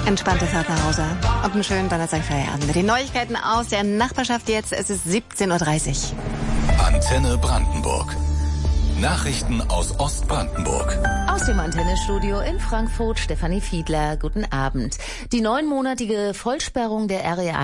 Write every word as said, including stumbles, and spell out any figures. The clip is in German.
Entspannte Fahrt nach Hause und einen schönen Donnerstagfeierabend. Mit den Neuigkeiten aus der Nachbarschaft jetzt. Es ist siebzehn Uhr dreißig. Antenne Brandenburg. Nachrichten aus Ostbrandenburg. Aus dem Antennestudio in Frankfurt, Stefanie Fiedler. Guten Abend. Die neunmonatige Vollsperrung der R E